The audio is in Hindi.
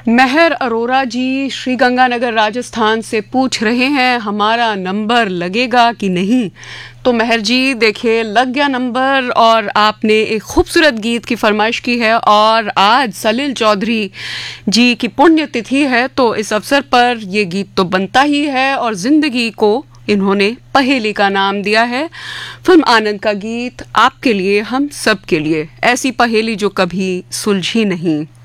महर अरोरा जी श्रीगंगानगर राजस्थान से पूछ रहे हैं हमारा नंबर लगेगा कि नहीं। तो महर जी देखिए लग गया नंबर और आपने एक खूबसूरत गीत की फरमाइश की है और आज सलील चौधरी जी की पुण्यतिथि है, तो इस अवसर पर ये गीत तो बनता ही है। और जिंदगी को इन्होंने पहेली का नाम दिया है। फिल्म आनंद का गीत आपके लिए हम सब के लिए, ऐसी पहेली जो कभी सुलझी नहीं।